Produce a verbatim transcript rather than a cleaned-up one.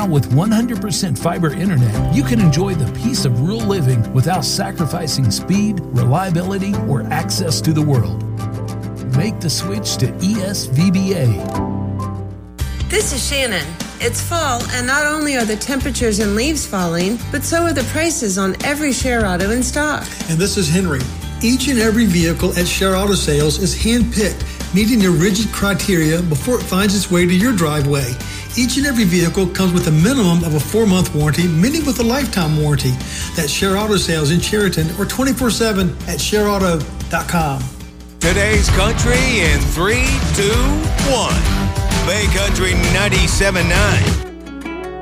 with one hundred percent fiber internet, you can enjoy the peace of rural living without sacrificing speed, reliability, or access to the world. Make the switch to E S V B A. This is Shannon. It's fall, and not only are the temperatures and leaves falling, but so are the prices on every Share Auto in stock. And this is Henry. Each and every vehicle at Share Auto Sales is hand-picked, meeting the rigid criteria before it finds its way to your driveway. Each and every vehicle comes with a minimum of a four-month warranty, many with a lifetime warranty. That's Share Auto Sales in Chariton or twenty-four seven at share auto dot com. Today's country in three, two, one. Bay Country ninety-seven point nine.